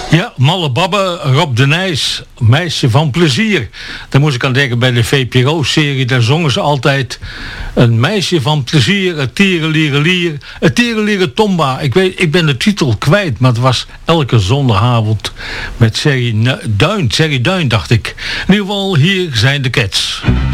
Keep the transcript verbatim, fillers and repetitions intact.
Ja, Malle Babbe, Rob de Nijs, Meisje van Plezier. Daar moest ik aan denken bij de V P R O-serie. Daar zongen ze altijd een meisje van plezier, het tierenlierelier, het tierenlieren tomba. Ik weet, ik ben de titel kwijt, maar het was elke zondagavond met Serrie Duin, Serrie Duin dacht ik. In ieder geval, hier zijn de Cats.